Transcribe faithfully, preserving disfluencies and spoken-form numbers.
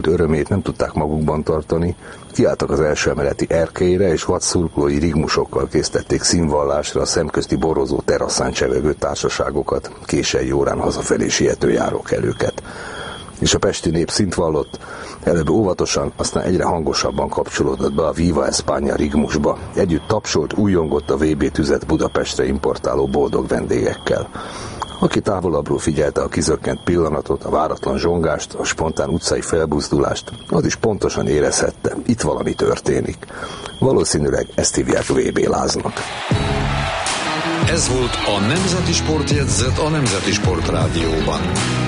örömét nem tudták magukban tartani, kiálltak az első emeleti erkélyre, és vadszurkolói rigmusokkal késztették színvallásra a szemközti borozó teraszán csevegő társaságokat, késői órán hazafelé siető járókelőket. És a pesti nép szint vallott, előbb óvatosan, aztán egyre hangosabban kapcsolódott be a Viva Espanya rigmusba. Együtt tapsolt, újjongott a vé bé tüzet Budapestre importáló boldog vendégekkel. Aki távolabbról figyelte a kizökkent pillanatot, a váratlan zsongást, a spontán utcai felbuzdulást, az is pontosan érezhette, itt valami történik. Valószínűleg ezt hívják vé bé láznak. Ez volt a Nemzeti Sportjegyzet a Nemzeti Sport Rádióban.